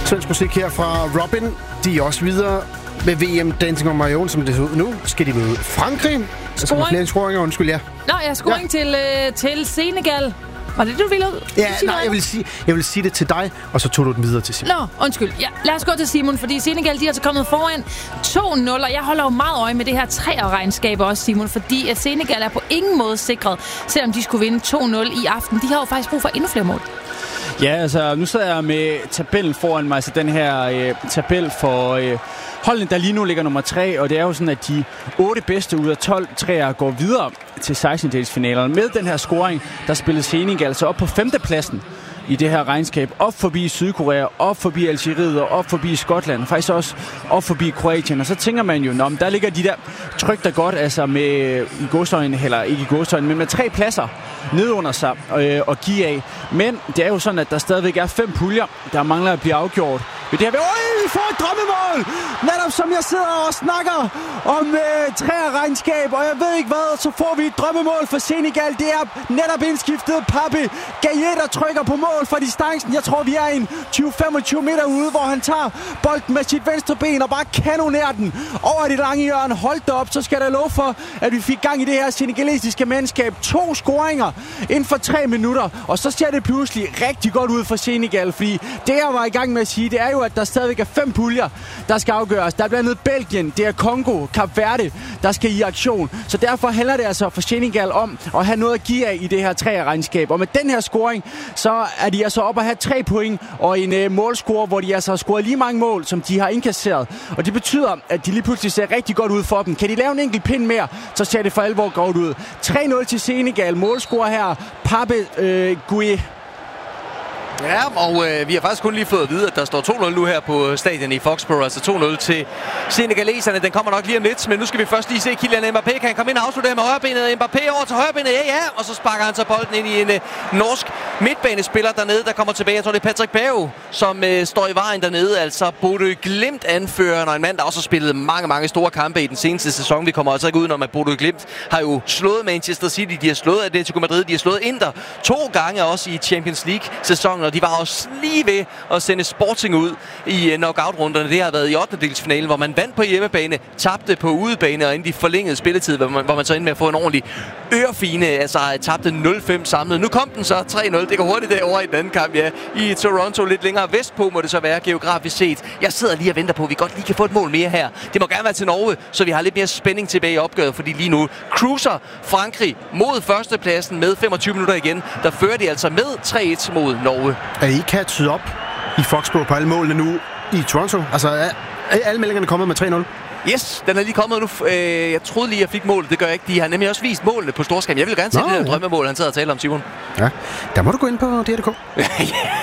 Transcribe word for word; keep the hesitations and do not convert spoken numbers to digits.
Svensk musik her fra Robin. De er også videre med V M Dancing on My Own, som det ser ud nu. Skal de møde Frankrig? Scoring. Flere scoringer, undskyld, ja. Nå, ja, scoring ja. til, øh, til Senegal. Var det, du ville ud? Ja, nej, jeg vil, sige, jeg vil sige det til dig, og så tog du den videre til Simon. Nå, undskyld. Ja, lad os gå til Simon, fordi Senegal, de er altså kommet foran to nul, og jeg holder jo meget øje med det her treerregnskab også, Simon, fordi at Senegal er på ingen måde sikret, selvom de skulle vinde to nul i aften. De har jo faktisk brug for endnu flere mål. Ja, altså, nu sidder jeg med tabellen foran mig, altså den her øh, tabel for øh, holdene, der lige nu ligger nummer tre, og det er jo sådan, at de otte bedste ud af tolv træer går videre til sekstendedelsfinalerne. Med den her scoring, der spillede Senegal altså op på femtepladsen i det her regnskab, op forbi Sydkorea, op forbi Algeriet og op forbi Skotland, faktisk også op forbi Kroatien. Og så tænker man jo, nå, der ligger de der tryk der godt, altså med i godsøjne, eller ikke i godsøjne, men med tre pladser ned under sig øh, og give af. Men det er jo sådan, at der stadigvæk er fem puljer, der mangler at blive afgjort. Det her, øj, vi får et drømmemål! Netop som jeg sidder og snakker om øh, træerregnskab, og jeg ved ikke hvad, så får vi et drømmemål for Senegal. Det er netop indskiftet Pape Gaye, der trykker på mål fra distancen. Jeg tror, vi er en tyve til femogtyve meter ude, hvor han tager bolden med sit venstre ben og bare kanonerer den over det lange hjørne. Hold da op, så skal der lov for, at vi fik gang i det her senegalesiske mandskab. To scoringer inden for tre minutter, og så ser det pludselig rigtig godt ud for Senegal, fordi det jeg var i gang med at sige, det er jo, at der stadigvæk er fem puljer, der skal afgøres. Der er blandt andet Belgien, det er Kongo, Kap Verde, der skal i aktion. Så derfor handler det altså for Senegal om at have noget at give af i det her treerregnskab. Og med den her scoring, så er de altså op at have tre point og en uh, målscore, hvor de altså har scoret lige mange mål, som de har indkasseret. Og det betyder, at de lige pludselig ser rigtig godt ud for dem. Kan de lave en enkelt pind mere, så ser det for alvor godt ud. tre nul til Senegal. Målscore her, Pape uh, Gueye. Ja, og øh, vi har faktisk kun lige fået at vide, at der står to nul nu her på stadion i Foxborough. Altså to nul til senegaleserne. Den kommer nok lige om lidt, men nu skal vi først lige se Kylian Mbappé. Kan han komme ind og afslutte med højrebenet? Mbappé over til højrebenet, ja, ja. Og så sparker han så bolden ind i en øh, norsk midtbanespiller dernede, der kommer tilbage. Jeg tror, det er Patrick Berg, som øh, står i vejen dernede. Altså Bodø Glimt anfører, og en mand, der også har spillet mange, mange store kampe i den seneste sæson. Vi kommer altså ikke udenom, at Bodø Glimt har jo slået Manchester City. De har slået Atletico Madrid. De har slået Inter to gange også i Champions League-sæsonen. Og de var også lige ved at sende Sporting ud i knockout-runderne. Det har været i ottendedelsfinalen, hvor man vandt på hjemmebane, tabte på udebane, og inden de forlængede spilletid, hvor man, hvor man så endte med at få en ordentlig ørefine, altså tabte nul fem samlet. Nu kom den så tre nul. Det går hurtigt derovre i den anden kamp, ja. I Toronto, lidt længere vestpå må det så være geografisk set. Jeg sidder lige og venter på, at vi godt lige kan få et mål mere her. Det må gerne være til Norge, så vi har lidt mere spænding tilbage i opgøret, fordi lige nu cruiser Frankrig mod førstepladsen med femogtyve minutter igen. Der fører de altså med tre et mod Norge. Er I catchet op i Foxborough på alle målene nu i Toronto? Altså, er alle meldingerne kommet med tre nul? Yes, den er lige kommet nu. Øh, jeg troede lige, jeg fik målet. Det gør jeg ikke. De har nemlig også vist målene på storskærm. Jeg vil gerne se det der ja. drømmemål, han sidder og taler om, Simon. Ja, der må du gå ind på D R punktum d k.